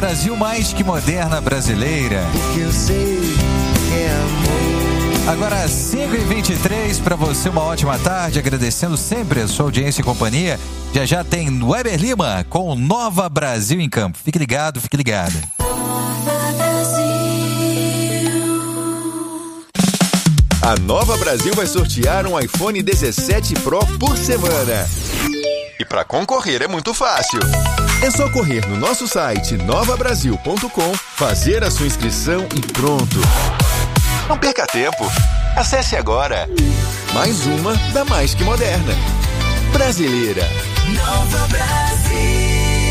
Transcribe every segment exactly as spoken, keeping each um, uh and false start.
Brasil mais que moderna brasileira. Que eu sei que é amor. Agora cinco e vinte e três, para você uma ótima tarde, agradecendo sempre a sua audiência e companhia. Já já tem Weber Lima com Nova Brasil em Campo. Fique ligado, fique ligado. A Nova Brasil vai sortear um iPhone dezessete Pro por semana. E para concorrer é muito fácil. É só correr no nosso site nova brasil ponto com, fazer a sua inscrição e pronto. Não perca tempo. Acesse agora. Mais uma da Mais Que Moderna. Brasileira. Nova Brasil.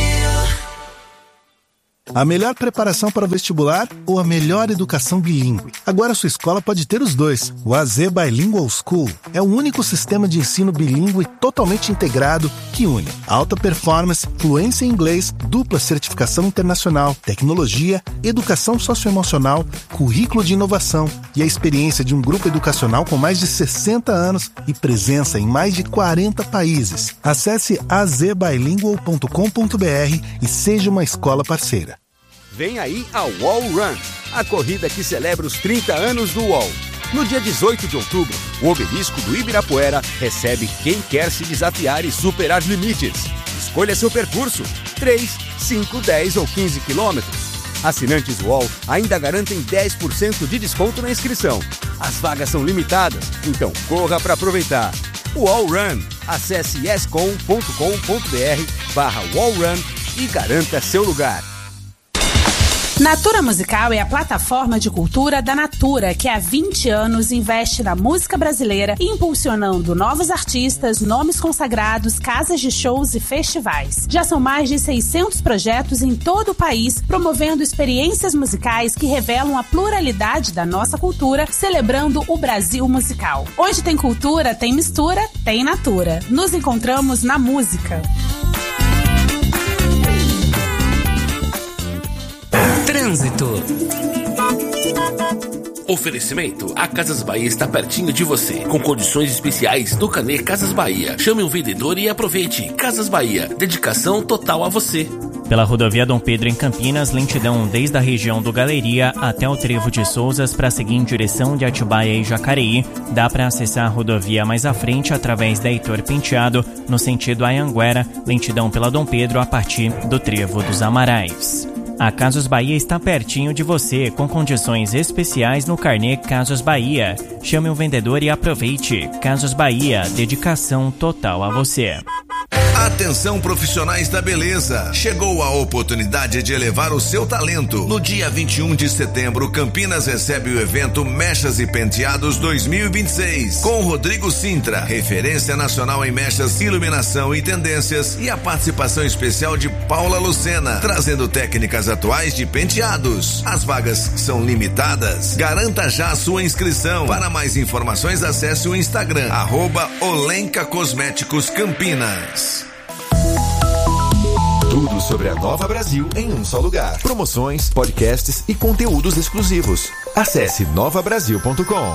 A melhor preparação para o vestibular ou a melhor educação bilíngue? Agora sua escola pode ter os dois. O A Z Bilingual School é o único sistema de ensino bilíngue totalmente integrado que une alta performance, fluência em inglês, dupla certificação internacional, tecnologia, educação socioemocional, currículo de inovação e a experiência de um grupo educacional com mais de sessenta anos e presença em mais de quarenta países. Acesse a z bilingual ponto com ponto b r e seja uma escola parceira. Vem aí a Wall Run, a corrida que celebra os trinta anos do U O L. No dia dezoito de outubro, o obelisco do Ibirapuera recebe quem quer se desafiar e superar limites. Escolha seu percurso, três, cinco, dez ou quinze quilômetros. Assinantes U O L ainda garantem dez por cento de desconto na inscrição. As vagas são limitadas, então corra para aproveitar. Wall Run, acesse escom ponto com ponto b r barra Wall Run e garanta seu lugar. Natura Musical é a plataforma de cultura da Natura, que há vinte anos investe na música brasileira, impulsionando novos artistas, nomes consagrados, casas de shows e festivais. Já são mais de seiscentos projetos em todo o país, promovendo experiências musicais que revelam a pluralidade da nossa cultura, celebrando o Brasil musical. Onde tem cultura, tem mistura, tem Natura. Nos encontramos na música. Trânsito. Oferecimento: a Casas Bahia está pertinho de você, com condições especiais no Carnê Casas Bahia. Chame um vendedor e aproveite. Casas Bahia, dedicação total a você. Pela rodovia Dom Pedro em Campinas, lentidão desde a região do Galeria até o Trevo de Souzas para seguir em direção de Atibaia e Jacareí. Dá para acessar a rodovia mais à frente através da Heitor Penteado, no sentido Anhanguera, lentidão pela Dom Pedro a partir do Trevo dos Amarais. A Casas Bahia está pertinho de você, com condições especiais no Carnê Casas Bahia. Chame um vendedor e aproveite. Casas Bahia, dedicação total a você. Atenção profissionais da beleza, chegou a oportunidade de elevar o seu talento. No dia vinte e um de setembro, Campinas recebe o evento Mechas e Penteados dois mil e vinte e seis, com Rodrigo Sintra, referência nacional em mechas, iluminação e tendências, e a participação especial de Paula Lucena, trazendo técnicas atuais de penteados. As vagas são limitadas, garanta já a sua inscrição. Para mais informações, acesse o Instagram, arroba Olenka Cosméticos Campinas. Tudo sobre a Nova Brasil em um só lugar. Promoções, podcasts e conteúdos exclusivos. Acesse nova brasil ponto com.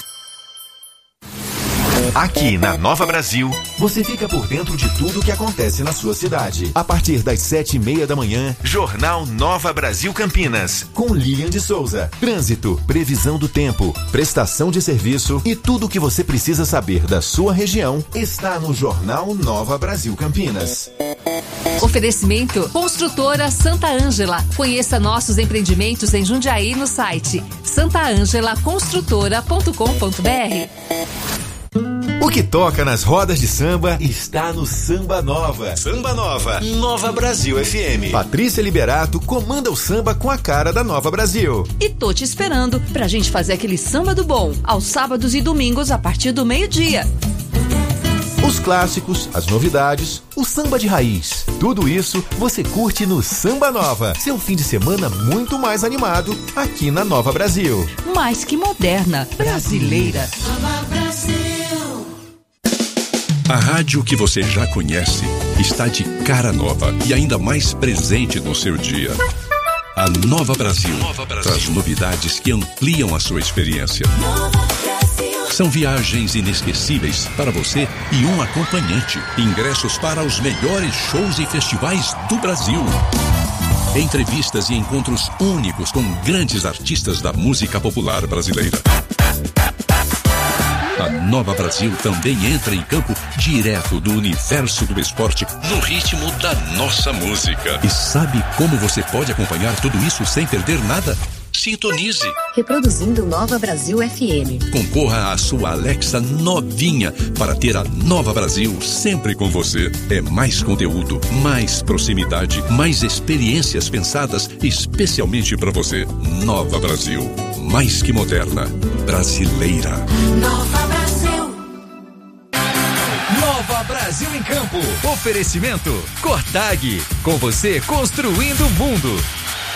Aqui na Nova Brasil, você fica por dentro de tudo o que acontece na sua cidade. A partir das sete e meia da manhã, Jornal Nova Brasil Campinas, com Lilian de Souza. Trânsito, previsão do tempo, prestação de serviço e tudo o que você precisa saber da sua região está no Jornal Nova Brasil Campinas. Oferecimento Construtora Santa Ângela. Conheça nossos empreendimentos em Jundiaí no site santa ângela construtora ponto com ponto b r. O que toca nas rodas de samba está no Samba Nova. Samba Nova, Nova Brasil F M. Patrícia Liberato comanda o samba com a cara da Nova Brasil. E tô te esperando pra gente fazer aquele samba do bom, aos sábados e domingos a partir do meio-dia. Os clássicos, as novidades, o samba de raiz. Tudo isso você curte no Samba Nova. Seu fim de semana muito mais animado aqui na Nova Brasil. Mais que moderna, brasileira. Nova Brasil. A rádio que você já conhece está de cara nova e ainda mais presente no seu dia. A Nova Brasil, Nova Brasil traz novidades que ampliam a sua experiência. São viagens inesquecíveis para você e um acompanhante. Ingressos para os melhores shows e festivais do Brasil. Entrevistas e encontros únicos com grandes artistas da música popular brasileira. A Nova Brasil também entra em campo direto do universo do esporte no ritmo da nossa música. E sabe como você pode acompanhar tudo isso sem perder nada? Sintonize. Reproduzindo Nova Brasil F M. Concorra à sua Alexa novinha para ter a Nova Brasil sempre com você. É mais conteúdo, mais proximidade, mais experiências pensadas especialmente para você. Nova Brasil. Mais que moderna. Brasileira. Nova Brasil. Nova Brasil em Campo. Oferecimento Cortag. Com você construindo o mundo.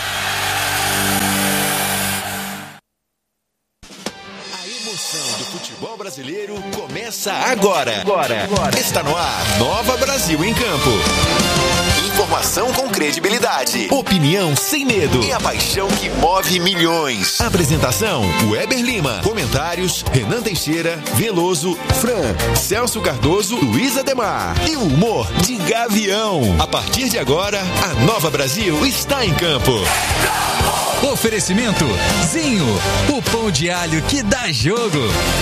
Do futebol brasileiro começa agora. agora. Agora. Está no ar Nova Brasil em Campo. Informação com credibilidade, opinião sem medo e a paixão que move milhões. Apresentação: Weber Lima. Comentários: Renan Teixeira, Veloso, Fran, Celso Cardoso, Luiz Ademar. E o humor de Gavião. A partir de agora, a Nova Brasil está em campo. Oferecimento Zinho, o pão de alho que dá jogo.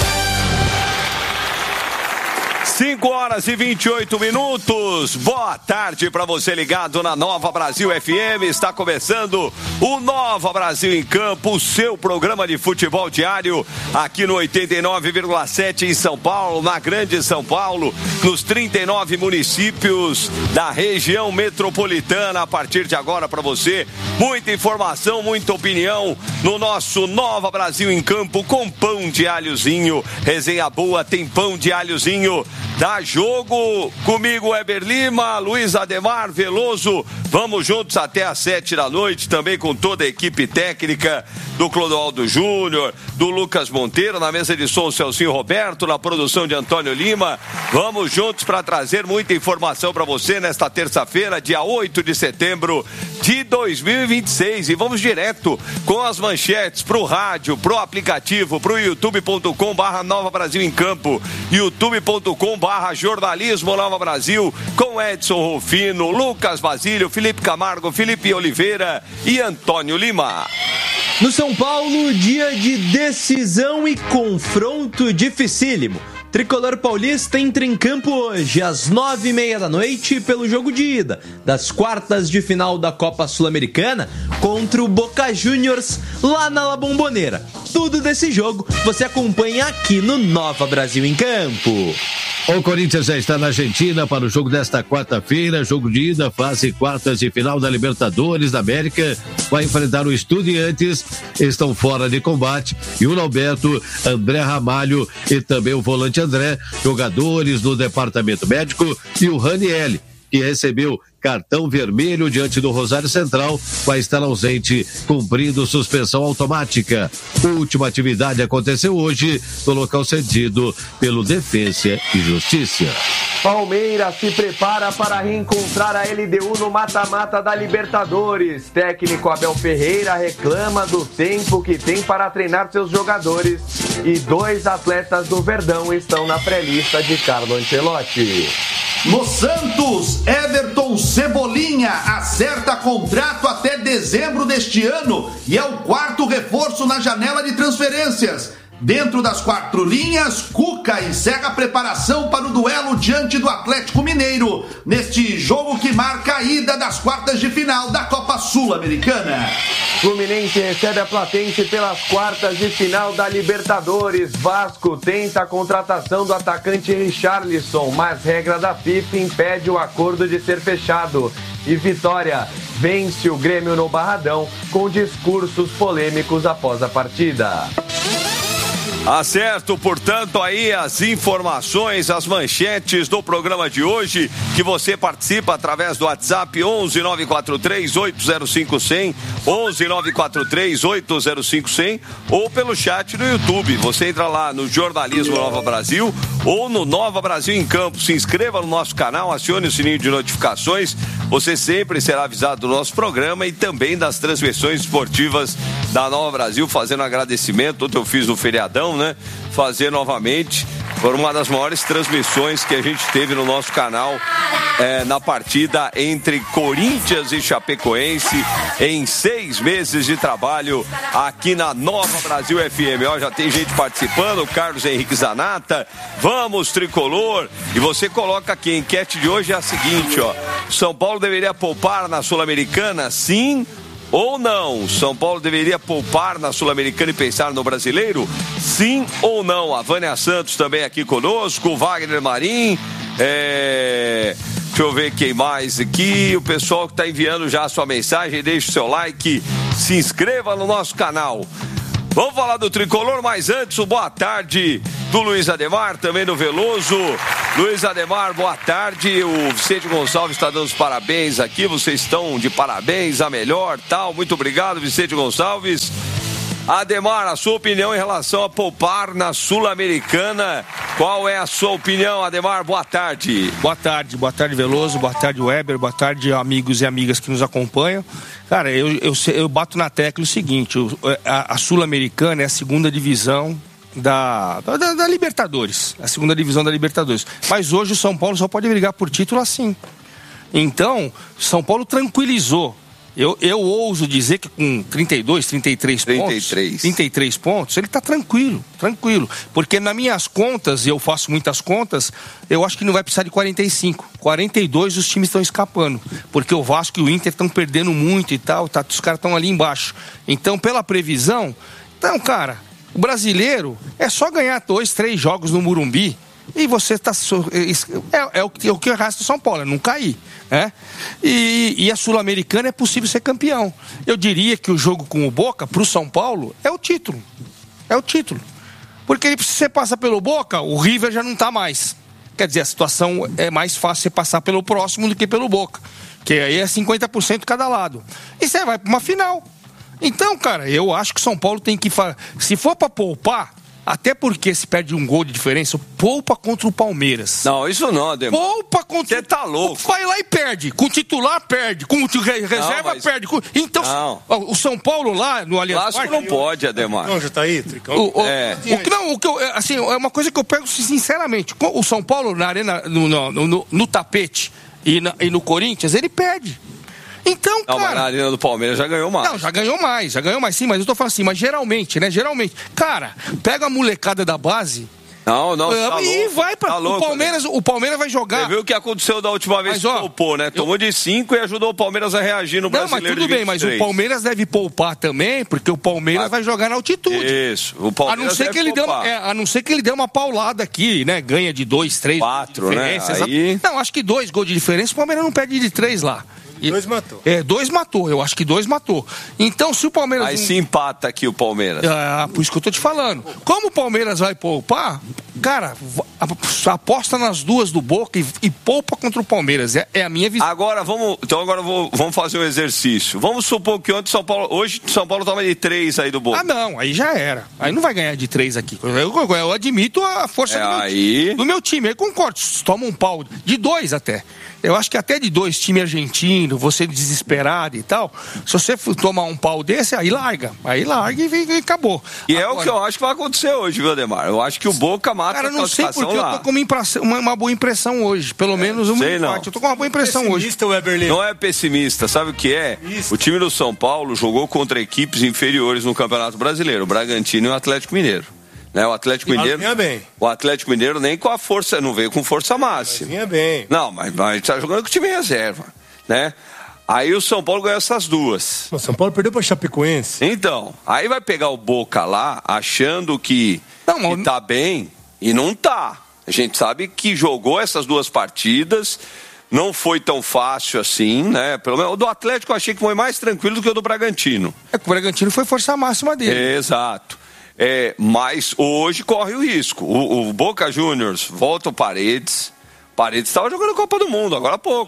cinco horas e vinte e oito minutos. Boa tarde para você ligado na Nova Brasil F M. Está começando o Nova Brasil em Campo, o seu programa de futebol diário aqui no oitenta e nove vírgula sete em São Paulo, na Grande São Paulo, nos trinta e nove municípios da região metropolitana. A partir de agora para você, muita informação, muita opinião no nosso Nova Brasil em Campo com pão de alhozinho. Resenha boa, tem pão de alhozinho. Dá jogo comigo, Weber Lima, Luiz Ademar, Veloso. Vamos juntos até às sete da noite, também com toda a equipe técnica do Clodoaldo Júnior, do Lucas Monteiro, na mesa de som, Celcinho Roberto, na produção de Antônio Lima. Vamos juntos para trazer muita informação para você nesta terça-feira, dia oito de setembro de dois mil e vinte e seis. E vamos direto com as manchetes pro rádio, pro aplicativo, pro youtube ponto com barra Nova Brasil em Campo, youtube ponto com barra Jornalismo Nova Brasil, com Edson Rufino, Lucas Basílio, Felipe Camargo, Felipe Oliveira e Antônio Lima. No São Paulo, dia de decisão e confronto dificílimo. Tricolor paulista entra em campo hoje às nove e meia da noite pelo jogo de ida das quartas de final da Copa Sul-Americana contra o Boca Juniors lá na La Bombonera. Tudo desse jogo você acompanha aqui no Nova Brasil em Campo. O Corinthians já está na Argentina para o jogo desta quarta-feira, jogo de ida, fase quartas de final da Libertadores da América. Vai enfrentar o Estudiantes, estão fora de combate, e o Alberto, André Ramalho e também o volante André, jogadores do departamento médico, e o Ranieri, que recebeu cartão vermelho diante do Rosário Central, vai estar ausente, cumprindo suspensão automática. Última atividade aconteceu hoje no local cedido pelo Defensa e Justiça. Palmeiras se prepara para reencontrar a L D U no mata-mata da Libertadores. Técnico Abel Ferreira reclama do tempo que tem para treinar seus jogadores. E dois atletas do Verdão estão na pré-lista de Carlo Ancelotti. No Santos, Everton Cebolinha acerta contrato até dezembro deste ano e é o quarto reforço na janela de transferências. Dentro das quatro linhas, Cuca encerra a preparação para o duelo diante do Atlético Mineiro, neste jogo que marca a ida das quartas de final da Copa Sul-Americana. Fluminense recebe a Platense pelas quartas de final da Libertadores. Vasco tenta a contratação do atacante Richarlison, mas regra da FIFA impede o acordo de ser fechado. E Vitória vence o Grêmio no Barradão com discursos polêmicos após a partida. Acerto, portanto, aí as informações, as manchetes do programa de hoje, que você participa através do WhatsApp onze nove quatro três oito zero cinco zero zero, onze nove quatro três oito zero cinco zero zero, ou pelo chat no YouTube. Você entra lá no Jornalismo Nova Brasil ou no Nova Brasil em Campo. Se inscreva no nosso canal, acione o sininho de notificações. Você sempre será avisado do nosso programa e também das transmissões esportivas da Nova Brasil, fazendo agradecimento. Ontem eu fiz no feriadão, né? Fazer novamente Foi uma das maiores transmissões que a gente teve no nosso canal é, na partida entre Corinthians e Chapecoense em seis meses de trabalho aqui na Nova Brasil F M. Ó, já tem gente participando, o Carlos Henrique Zanata. Vamos, tricolor! E você coloca aqui, a enquete de hoje é a seguinte, ó. São Paulo deveria poupar na Sul-Americana? Sim ou não? São Paulo deveria poupar na Sul-Americana e pensar no brasileiro? Sim ou não? A Vânia Santos também aqui conosco, o Wagner Marim, é... deixa eu ver quem mais aqui, o pessoal que está enviando já a sua mensagem, deixe o seu like, se inscreva no nosso canal. Vamos falar do tricolor, mas antes, o boa tarde do Luiz Ademar, também do Veloso. Luiz Ademar, boa tarde. O Vicente Gonçalves está dando os parabéns aqui. Vocês estão de parabéns, a melhor, tal. Muito obrigado, Vicente Gonçalves. Ademar, a sua opinião em relação a poupar na Sul-Americana. Qual é a sua opinião, Ademar? Boa tarde. Boa tarde, boa tarde, Veloso, boa tarde, Weber, boa tarde, amigos e amigas que nos acompanham. Cara, eu, eu, eu bato na tecla o seguinte, a, a Sul-Americana é a segunda divisão da, da, da Libertadores, a segunda divisão da Libertadores. Mas hoje o São Paulo só pode brigar por título assim. Então, São Paulo tranquilizou. Eu, eu ouso dizer que com trinta e dois, trinta e três pontos, trinta e três pontos, ele está tranquilo, tranquilo. Porque nas minhas contas, e eu faço muitas contas, eu acho que não vai precisar de quarenta e cinco. quarenta e dois os times estão escapando. Porque o Vasco e o Inter estão perdendo muito e tal, tá, os caras estão ali embaixo. Então, pela previsão, então, cara, o brasileiro é só ganhar dois, três jogos no Morumbi. E você está. É, é, o, é o que resta do São Paulo, é não cair. Né? E, e a Sul-Americana é possível ser campeão. Eu diria que o jogo com o Boca, para o São Paulo, é o título. É o título. Porque se você passa pelo Boca, o River já não está mais. Quer dizer, a situação é mais fácil você passar pelo próximo do que pelo Boca. Que aí é cinquenta por cento cada lado. E você vai para uma final. Então, cara, eu acho que o São Paulo tem que. Se for para poupar. Até porque se perde um gol de diferença, poupa contra o Palmeiras. Não, isso não, Ademar. Poupa contra... Você tá louco. Vai lá e perde. Com o titular, perde. Com o reserva, não, mas... perde. Então, não. O São Paulo lá no Allianz Parque... não pode, Ademar. Não, já tá aí, Tricão. O, o, é. o que não, o que eu, assim, é uma coisa que eu pego sinceramente. O São Paulo na arena, no, no, no, no tapete e, na, e no Corinthians, ele perde. Então, não, cara... Mas na Arena do Palmeiras já ganhou mais. Não, já ganhou mais, já ganhou mais, sim, mas eu tô falando assim, mas geralmente, né, geralmente, cara, pega a molecada da base... Não, não, tá e louco, vai para tá o Palmeiras, né? O Palmeiras vai jogar. Você viu o que aconteceu da última vez mas, que ó, poupou, né? Tomou eu... de cinco e ajudou o Palmeiras a reagir no Brasileiro. Não, mas tudo bem, mas o Palmeiras deve poupar também, porque o Palmeiras ah, vai jogar na altitude. Isso, o Palmeiras a não ser que ele dê uma, é, a não ser que ele dê uma paulada aqui, né? Ganha de dois, três. Quatro, né? Aí... Não, acho que dois gols de diferença, o Palmeiras não perde de três lá. E dois matou. É, dois matou, eu acho que dois matou. Então, se o Palmeiras... Aí se empata aqui o Palmeiras. Ah, por isso que eu tô te falando. Como o Palmeiras vai poupar, cara, aposta nas duas do Boca e, e poupa contra o Palmeiras. É, é a minha visão. Agora, vamos... Então, agora vou, vamos fazer um exercício. Vamos supor que ontem São Paulo... Hoje, São Paulo toma de três aí do Boca. Ah, não. Aí já era. Aí não vai ganhar de três aqui. Eu, eu, eu admito a força é do, meu aí... time, do meu time. Eu concordo. Toma um pau de dois até. Eu acho que até de dois, time argentino, você desesperado e tal, se você tomar um pau desse, aí larga. Aí larga e, e acabou. E agora, é o que eu acho que vai acontecer hoje, viu, Ademar? Eu acho que o Boca mata cara, a classificação lá. Cara, não sei porque eu tô com uma, impressão, uma, uma boa impressão hoje. Pelo é, menos uma sei não. Eu tô com uma boa impressão pessimista, hoje. Weberlin. Não é pessimista. Sabe o que é? Isso. O time do São Paulo jogou contra equipes inferiores no Campeonato Brasileiro. O Bragantino e o Atlético Mineiro. Né, o Atlético e Mineiro. Vinha bem. O Atlético Mineiro nem com a força, não veio com força máxima. Mas vinha bem. Não, mas, mas tá jogando com o time reserva, né? Aí o São Paulo ganhou essas duas. O São Paulo perdeu para Chapecoense. Então, aí vai pegar o Boca lá, achando que, não, que tá bem, e não tá. A gente sabe que jogou essas duas partidas, não foi tão fácil assim, né? Pelo menos o do Atlético eu achei que foi mais tranquilo do que o do Bragantino. É que o Bragantino foi força máxima dele. É, exato. É, mas hoje corre o risco. O, o Boca Juniors volta o Paredes. Paredes estava jogando a Copa do Mundo agora há pouco.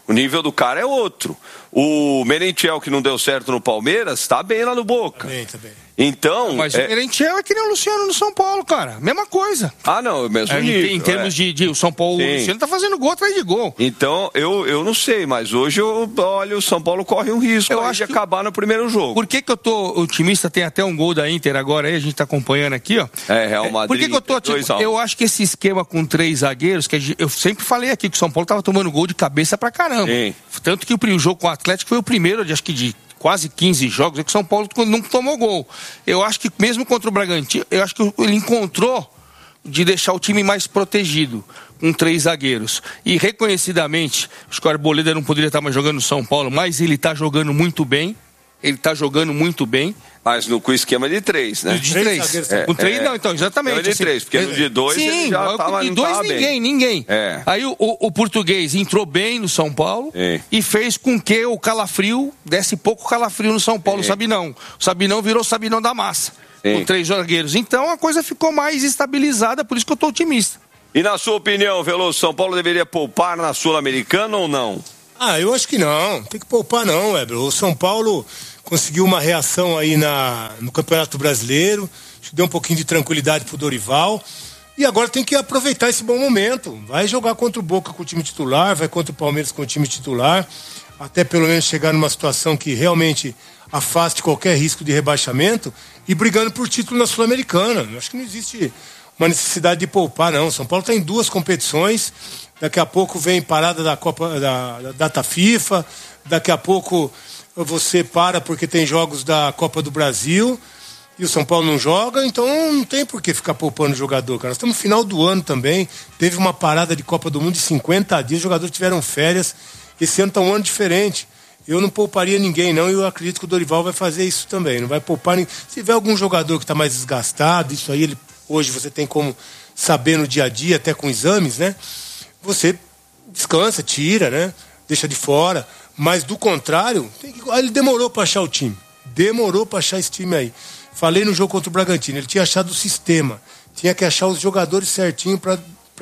O nível do cara é outro. O Merentiel, que não deu certo no Palmeiras, está bem lá no Boca. Tá bem, tá bem. Então... Mas é... o Merentiel é que nem o Luciano no São Paulo, cara. Mesma coisa. Ah, não, mesmo é, nível. Em, em termos é. de, de... O São Paulo, Sim. o Luciano tá fazendo gol atrás de gol. Então, eu, eu não sei, mas hoje, eu, olha, o São Paulo corre um risco eu acho de que... acabar no primeiro jogo. Por que que eu tô otimista? Tem até um gol da Inter agora aí, a gente tá acompanhando aqui, ó. É, Real Madrid. Por que que eu tô otimista? Eu acho que esse esquema com três zagueiros, que eu sempre falei aqui que o São Paulo tava tomando gol de cabeça pra caramba. Sim. Tanto que o jogo com o Atlético foi o primeiro, de, acho que de quase quinze jogos, é que o São Paulo nunca tomou gol. Eu acho que mesmo contra o Bragantino, eu acho que ele encontrou de deixar o time mais protegido, com três zagueiros. E reconhecidamente, acho que o Arboleda não poderia estar mais jogando no São Paulo, mas ele está jogando muito bem. Ele está jogando muito bem. Mas no, com esquema de três, né? De três. três. É, com três, é, não, então, exatamente. De assim, três, porque no de dois sim, ele já estava de dois ninguém, bem. ninguém. É. Aí o, o, o português entrou bem no São Paulo é. e fez com que o Calafrio desse pouco calafrio no São Paulo, é. o Sabinão. O Sabinão virou o Sabinão da massa, é. com três zagueiros. Então a coisa ficou mais estabilizada, por isso que eu estou otimista. E na sua opinião, Veloso, São Paulo deveria poupar na Sul-Americana ou não? Ah, eu acho que não. Tem que poupar não, Weber. O São Paulo conseguiu uma reação aí na, no Campeonato Brasileiro, deu um pouquinho de tranquilidade pro Dorival, e agora tem que aproveitar esse bom momento. Vai jogar contra o Boca com o time titular, vai contra o Palmeiras com o time titular, até pelo menos chegar numa situação que realmente afaste qualquer risco de rebaixamento e brigando por título na Sul-Americana. Acho que não existe uma necessidade de poupar, não. São Paulo está em duas competições, daqui a pouco vem parada da Copa da, da data FIFA, daqui a pouco você para porque tem jogos da Copa do Brasil e o São Paulo não joga, então não tem por que ficar poupando o jogador, cara. Nós estamos no final do ano também, teve uma parada de Copa do Mundo de cinquenta dias, os jogadores tiveram férias, esse ano está um ano diferente. Eu não pouparia ninguém, não, e eu acredito que o Dorival vai fazer isso também, não vai poupar ninguém. Se tiver algum jogador que está mais desgastado, isso aí ele, hoje você tem como saber no dia a dia, até com exames, né? Você descansa, tira, né? Deixa de fora. Mas do contrário, tem que... ele demorou para achar o time. Demorou para achar esse time aí. Falei no jogo contra o Bragantino, ele tinha achado o sistema. Tinha que achar os jogadores certinho para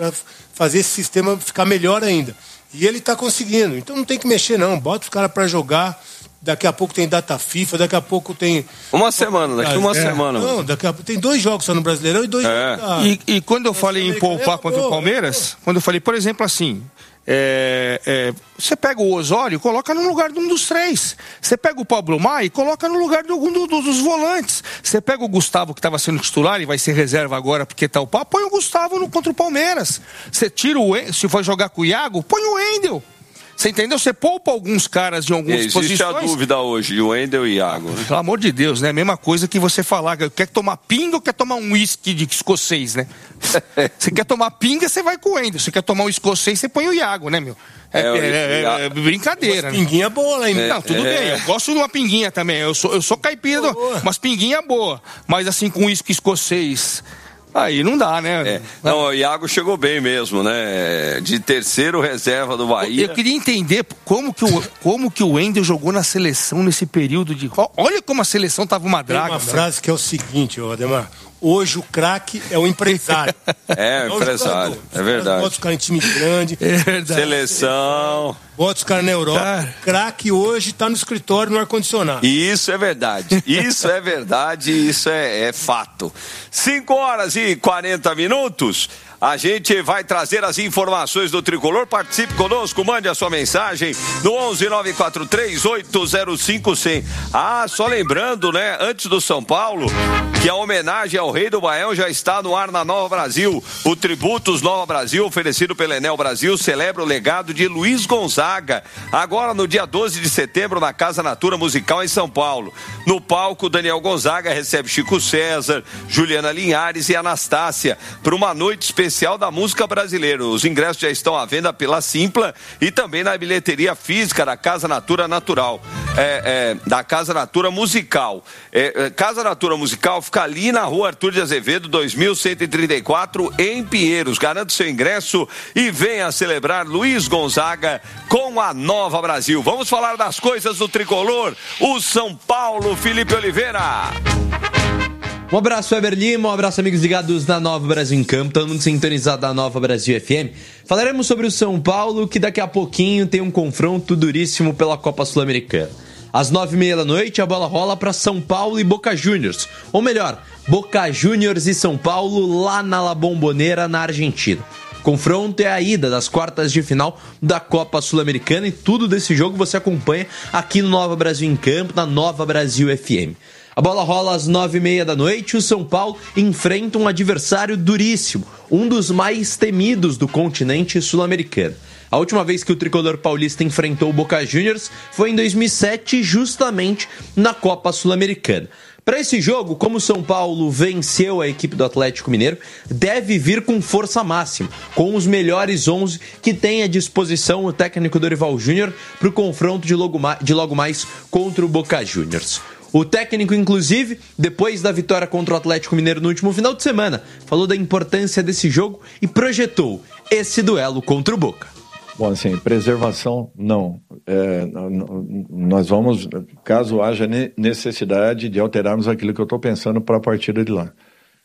fazer esse sistema ficar melhor ainda. E ele está conseguindo. Então não tem que mexer, não. Bota os caras para jogar. Daqui a pouco tem data FIFA, daqui a pouco tem... Uma semana, daqui a uma é. semana. Não, daqui a pouco tem dois jogos só no Brasileirão e dois é. jogos... Da... E, e quando eu falei em poupar contra o Palmeiras, quando eu falei, por exemplo, assim... É, é, você pega o Osório e coloca no lugar de um dos três. Você pega o Pablo Maia e coloca no lugar de algum do, do, dos volantes. Você pega o Gustavo, que estava sendo titular e vai ser reserva agora porque tá o pau, põe o Gustavo no, contra o Palmeiras. Você tira o... Se for jogar com o Iago, põe o Wendel. Você entendeu? Você poupa alguns caras de algumas Existe posições. Existe a dúvida hoje, o Wendel e o Iago. Né? Pelo amor de Deus, né? Mesma coisa que você falar, quer tomar pinga ou quer tomar um uísque de escocês, né? Você quer tomar pinga, você vai com o Wendel. Você quer tomar um escocês, você põe o Iago, né, meu? É, é, é, é, é brincadeira, né? Pinguinha boa lá, hein? É, Não, tudo é. bem, eu gosto de uma pinguinha também. Eu sou, eu sou caipira, do, umas pinguinha boa. Mas assim, com uísque escocês... Aí não dá, né? É. Não, o Iago chegou bem mesmo, né? De terceiro reserva do Bahia. Eu queria entender como que o, como que o Wendel jogou na seleção nesse período de... Olha como a seleção tava uma draga. Tem uma frase que é o seguinte, ô Ademar. Hoje o craque é o empresário. É, o empresário. É verdade. Bota os caras em time grande. É verdade. Seleção. Bota os caras na Europa. Craque hoje tá no escritório, no ar-condicionado. Isso é verdade. Isso é verdade. Isso é, é fato. cinco horas e quarenta minutos. A gente vai trazer as informações do Tricolor. Participe conosco, mande a sua mensagem no onze nove quatro três oito zero cinco zero zero. Ah, só lembrando, né, antes do São Paulo, que a homenagem ao Rei do Baião já está no ar na Nova Brasil. O Tributos Nova Brasil, oferecido pela Enel Brasil, celebra o legado de Luiz Gonzaga. Agora, no dia doze de setembro, na Casa Natura Musical em São Paulo. No palco, Daniel Gonzaga recebe Chico César, Juliana Linhares e Anastácia para uma noite especial da música brasileira. Os ingressos já estão à venda pela Simpla e também na bilheteria física da Casa Natura Natural, é, é, da Casa Natura Musical. É, é, Casa Natura Musical fica ali na rua Arthur de Azevedo, dois mil cento e trinta e quatro, em Pinheiros. Garante seu ingresso e venha celebrar Luiz Gonzaga com a Nova Brasil. Vamos falar das coisas do Tricolor. O São Paulo, Felipe Oliveira. Um abraço, Weber Lima, um abraço, amigos ligados na Nova Brasil em Campo, todo mundo sintonizado na Nova Brasil F M. Falaremos sobre o São Paulo, que daqui a pouquinho tem um confronto duríssimo pela Copa Sul-Americana. Às nove e meia da noite, a bola rola para São Paulo e Boca Juniors. Ou melhor, Boca Juniors e São Paulo lá na La Bombonera, na Argentina. Confronto é a ida das quartas de final da Copa Sul-Americana e tudo desse jogo você acompanha aqui no Nova Brasil em Campo, na Nova Brasil F M. A bola rola às nove e meia da noite e o São Paulo enfrenta um adversário duríssimo, um dos mais temidos do continente sul-americano. A última vez que o tricolor paulista enfrentou o Boca Juniors foi em dois mil e sete, justamente na Copa Sul-Americana. Para esse jogo, como o São Paulo venceu a equipe do Atlético Mineiro, deve vir com força máxima, com os melhores onze que tem à disposição o técnico Dorival Júnior para o confronto de logo, mais, de logo mais contra o Boca Juniors. O técnico, inclusive, depois da vitória contra o Atlético Mineiro no último final de semana, falou da importância desse jogo e projetou esse duelo contra o Boca. Bom, assim, preservação, não. É, nós vamos, caso haja necessidade de alterarmos aquilo que eu estou pensando para a partida de lá.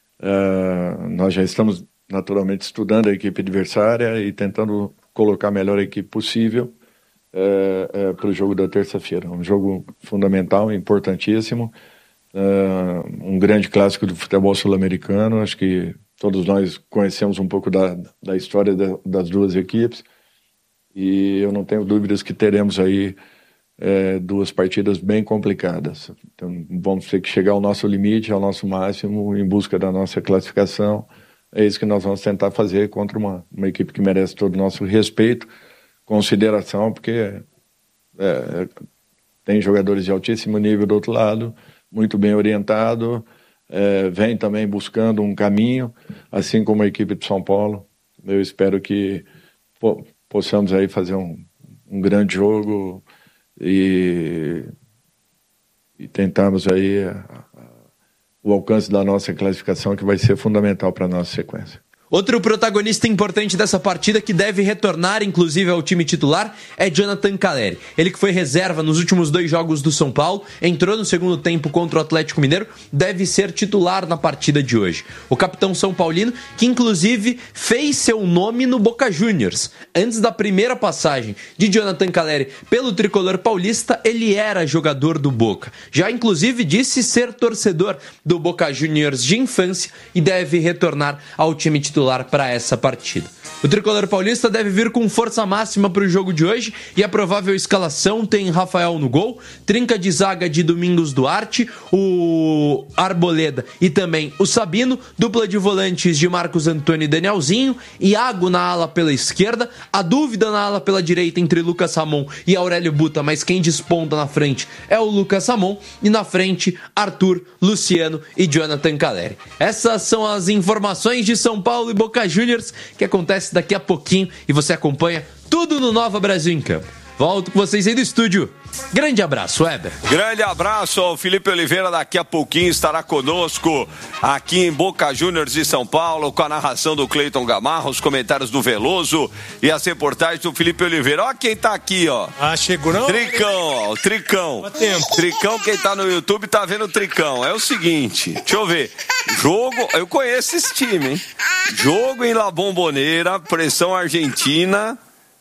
É, nós já estamos, naturalmente, estudando a equipe adversária e tentando colocar a melhor equipe possível é, é, para o jogo da terça-feira. Um jogo fundamental, importantíssimo, é, um grande clássico do futebol sul-americano. Acho que todos nós conhecemos um pouco da, da história da, das duas equipes. E eu não tenho dúvidas que teremos aí é, duas partidas bem complicadas. Então, vamos ter que chegar ao nosso limite, ao nosso máximo, em busca da nossa classificação. É isso que nós vamos tentar fazer contra uma, uma equipe que merece todo o nosso respeito, consideração, porque é, tem jogadores de altíssimo nível do outro lado, muito bem orientado, é, vem também buscando um caminho, assim como a equipe de São Paulo. Eu espero que pô, possamos aí fazer um, um grande jogo e, e tentarmos aí a, a, o alcance da nossa classificação, que vai ser fundamental para a nossa sequência. Outro protagonista importante dessa partida, que deve retornar inclusive ao time titular, é Jonathan Calleri. Ele que foi reserva nos últimos dois jogos do São Paulo, entrou no segundo tempo contra o Atlético Mineiro, deve ser titular na partida de hoje. O capitão São Paulino, que inclusive fez seu nome no Boca Juniors. Antes da primeira passagem de Jonathan Calleri pelo tricolor paulista, ele era jogador do Boca. Já inclusive disse ser torcedor do Boca Juniors de infância e deve retornar ao time titular para essa partida. O tricolor paulista deve vir com força máxima para o jogo de hoje e a provável escalação tem Rafael no gol, trinca de zaga de Domingos Duarte, o Arboleda e também o Sabino, dupla de volantes de Marcos Antônio e Danielzinho, Iago na ala pela esquerda, a dúvida na ala pela direita entre Lucas Ramon e Aurélio Buta, mas quem desponta na frente é o Lucas Ramon, e na frente Arthur, Luciano e Jonathan Calleri. Essas são as informações de São Paulo e Boca Juniors, que acontece daqui a pouquinho e você acompanha tudo no Nova Brasil em Campo. Volto com vocês aí do estúdio. Grande abraço, Weber. Grande abraço ao Felipe Oliveira. Daqui a pouquinho estará conosco aqui em Boca Juniors de São Paulo, com a narração do Cleiton Gamarra, os comentários do Veloso e as reportagens do Felipe Oliveira. Ó quem tá aqui, ó. Ah, chegou não? Tricão, ó, o Tricão. Tricão, quem tá no YouTube tá vendo o Tricão. É o seguinte, deixa eu ver. Jogo, eu conheço esse time, hein? Jogo em La Bombonera, pressão argentina.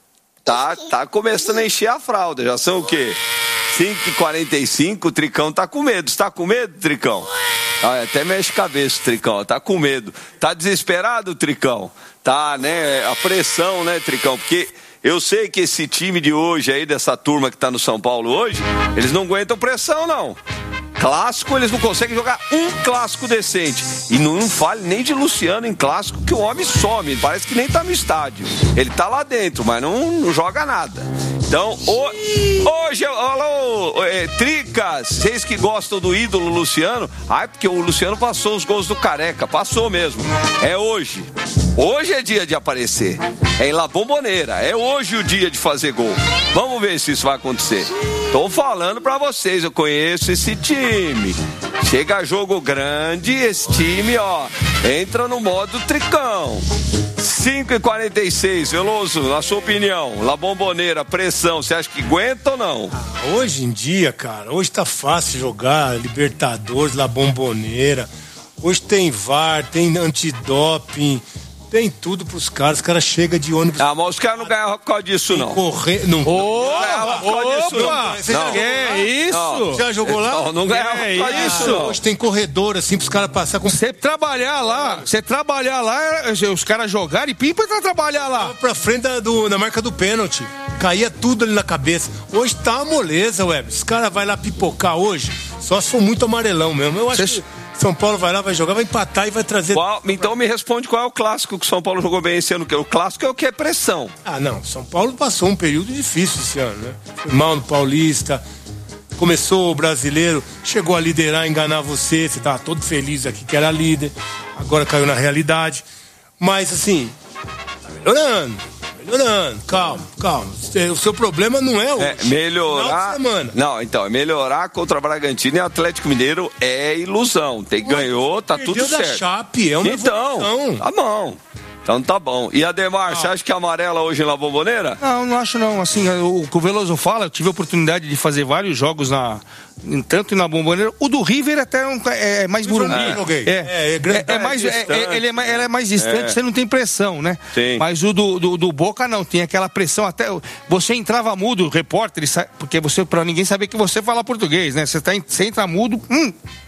Tá, tá começando a encher a fralda. Já são o quê? cinco e quarenta e cinco, o Tricão tá com medo. Você tá com medo, Tricão? Ah, até mexe a cabeça, Tricão. Tá com medo. Tá desesperado, Tricão? Tá, né? A pressão, né, Tricão? Porque eu sei que esse time de hoje aí, dessa turma que tá no São Paulo hoje, eles não aguentam pressão, não. Clássico, eles não conseguem jogar um clássico decente. E não, não fale nem de Luciano em clássico, que o homem some. Parece que nem tá no estádio. Ele tá lá dentro, mas não, não joga nada. Então, o, hoje, alô, é, Tricas, vocês que gostam do ídolo Luciano, ai, porque o Luciano passou os gols do Careca, passou mesmo. É hoje. Hoje é dia de aparecer. É em La Bombonera. É hoje o dia de fazer gol. Vamos ver se isso vai acontecer. Tô falando pra vocês, eu conheço esse time. Chega jogo grande, esse time, ó, entra no modo Tricão. cinco e quarenta e seis, Veloso, na sua opinião, La Bombonera, pressão, você acha que aguenta ou não? Ah, hoje em dia, cara, hoje tá fácil jogar Libertadores, La Bombonera. Hoje tem V A R, tem antidoping, tem tudo pros caras. Os caras chegam de ônibus. Ah, mas os caras não ganhavam por causa disso, não. Correr, não. Opa, não ganhavam por causa disso, não. Você já Que é isso? Não. Já jogou lá? Não, não ganhava por causa disso, não. Hoje tem corredor, assim, pros caras passar com... Você trabalhar lá, você trabalhar lá, os caras jogarem e pimpa pra trabalhar lá. Pra frente da, do, na marca do pênalti. Caía tudo ali na cabeça. Hoje tá uma moleza, Web. Os caras vão lá pipocar hoje, só se for muito amarelão mesmo. Eu acho Cê... que São Paulo vai lá, vai jogar, vai empatar e vai trazer... Qual, então me responde qual é o clássico que o São Paulo jogou bem esse ano. O clássico é o que é pressão. Ah, não. São Paulo passou um período difícil esse ano, né? Foi mal no Paulista, começou o Brasileiro, chegou a liderar, enganar você, você tava todo feliz aqui que era líder, agora caiu na realidade. Mas, assim, tá melhorando. Melhorando, calma, calma. O seu problema não é o é, melhorar. Semana. Não, então, é melhorar contra o Bragantino e o Atlético Mineiro é ilusão. Tem, ganhou, tá tudo certo. Da Chape, é uma então, evolução. Tá bom. Então tá bom. E Ademar, ah. você acha que é amarela hoje na Bomboneira? Não, não acho não. Assim, o que o Veloso fala, eu tive a oportunidade de fazer vários jogos na, tanto na Bomboneira. O do River até um, é mais burumbi. É, é, é, é, é mais, é, é, ele é mais, ele é mais distante, é. Você não tem pressão, né? Sim. Mas o do, do, do Boca não, tem aquela pressão até. Você entrava mudo, o repórter, porque você, pra ninguém saber que você fala português, né? Você, tá, você entra mudo, hum,